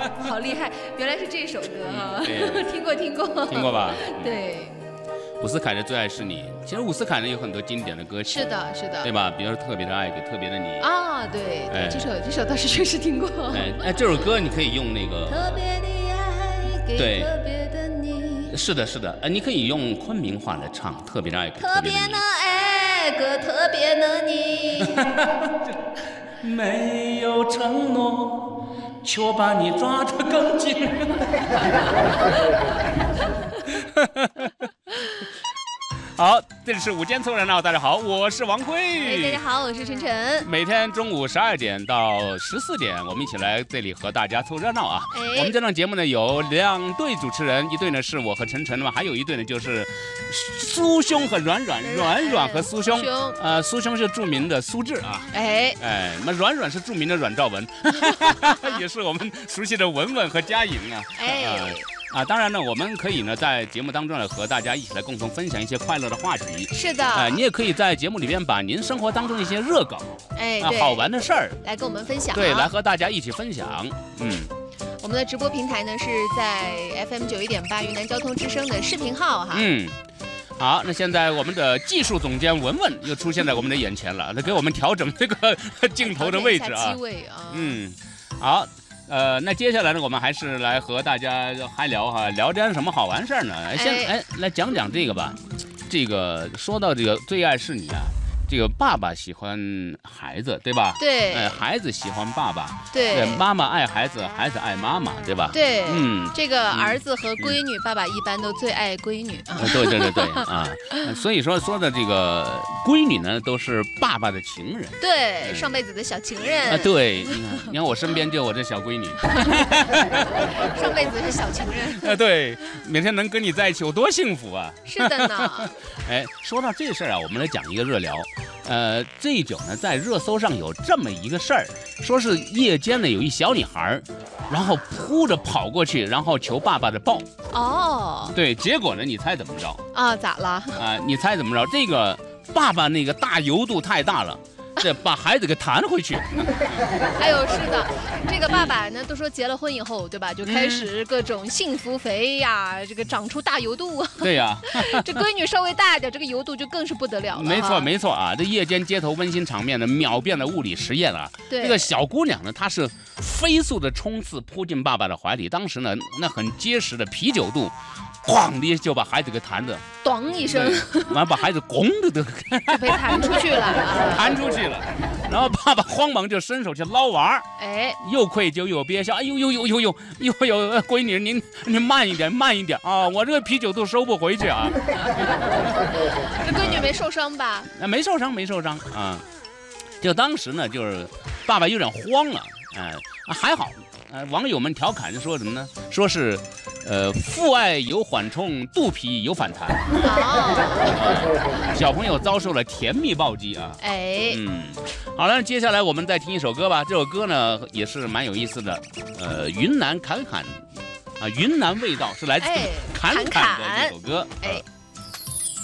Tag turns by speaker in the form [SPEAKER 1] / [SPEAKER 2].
[SPEAKER 1] 好厉害，原来是这首歌啊！听过
[SPEAKER 2] 吧？
[SPEAKER 1] 对。
[SPEAKER 2] 伍思凯的《最爱是你》，其实伍思凯呢有很多经典的歌曲，
[SPEAKER 1] 是的，对
[SPEAKER 2] 吧？比如说《特别的爱给特别的你》
[SPEAKER 1] 啊，对，这首倒是确实听过。
[SPEAKER 2] 这首歌你可以用那个
[SPEAKER 1] 特别的爱给特别的你。
[SPEAKER 2] 是的，你可以用昆明话来唱《特别的爱给
[SPEAKER 1] 特别的爱给特别的你。
[SPEAKER 2] 没有承诺，却把你抓得更紧。好，这里是午间凑热闹，大家好，我是王辉。
[SPEAKER 1] 大家好，我是晨晨。
[SPEAKER 2] 每天中午12点到14点，我们一起来这里和大家凑热闹啊。我们这档节目呢有2对主持人，一对呢是我和晨晨嘛，还有一对呢就是苏兄和软软和苏兄。苏兄是著名的苏轼啊。那软软是著名的阮兆文，也是我们熟悉的文文和佳颖啊。当然呢，我们可以呢在节目当中呢和大家一起来共同分享一些快乐的话题。
[SPEAKER 1] 是的，
[SPEAKER 2] 你也可以在节目里面把您生活当中一些热梗，好玩的事儿
[SPEAKER 1] 来跟我们分享。
[SPEAKER 2] 对，来和大家一起分享。
[SPEAKER 1] 我们的直播平台呢是在 FM 91.8云南交通之声的视频号哈。
[SPEAKER 2] 好，那现在我们的技术总监文文又出现在我们的眼前了，他给我们调整这个镜头的位置啊。好。那接下来呢，我们还是来和大家嗨聊点什么好玩事儿呢？来讲讲这个吧。这个说到这个最爱是你啊，这个爸爸喜欢孩子，对吧？
[SPEAKER 1] 对。
[SPEAKER 2] 孩子喜欢爸爸。
[SPEAKER 1] 对。
[SPEAKER 2] 妈妈爱孩子，孩子爱妈妈，对吧？
[SPEAKER 1] 对。这个儿子和闺女，爸爸一般都最爱闺女啊。
[SPEAKER 2] 对啊。所以说的这个闺女呢，都是爸爸的情人。
[SPEAKER 1] 对，上辈子的小情人。
[SPEAKER 2] 对，你看我身边就有我这小闺女。
[SPEAKER 1] 上辈子是小情人。
[SPEAKER 2] 对，每天能跟你在一起，有多幸福啊！
[SPEAKER 1] 是的呢。
[SPEAKER 2] 说到这事儿啊，我们来讲一个热聊。这一久呢，在热搜上有这么一个事儿，说是夜间呢有一小女孩，然后扑着跑过去，然后求爸爸的抱。对，结果呢，你猜怎么着？
[SPEAKER 1] 咋了？
[SPEAKER 2] 你猜怎么着？这个爸爸那个大油度太大了。这把孩子给弹回去。
[SPEAKER 1] 是的，这个爸爸呢都说结了婚以后，对吧，就开始各种幸福肥呀，这个长出大油度。
[SPEAKER 2] 对呀。
[SPEAKER 1] 这闺女稍微大一点，这个油度就更是不得了了。
[SPEAKER 2] 没错啊，这夜间街头温馨场面呢，秒变了物理实验啊。
[SPEAKER 1] 对。
[SPEAKER 2] 这个小姑娘呢，她是飞速的冲刺扑进爸爸的怀里，当时呢，那很结实的啤酒肚。咣的就把孩子给弹的，
[SPEAKER 1] 咚一声，
[SPEAKER 2] 完把孩子咣的就
[SPEAKER 1] 被弹出去了，
[SPEAKER 2] 然后爸爸慌忙就伸手去捞娃，又愧疚又憋笑，哎呦，闺女您慢一点啊，我这个啤酒肚收不回去啊。
[SPEAKER 1] 这闺女没受伤吧？
[SPEAKER 2] 没受伤啊。就当时呢，就是爸爸有点慌了，还好。网友们调侃说什么呢？说是，父爱有缓冲，肚皮有反弹。小朋友遭受了甜蜜暴击啊！好了，接下来我们再听一首歌吧。这首歌呢也是蛮有意思的，云南侃侃，云南味道是来自侃侃的这首歌。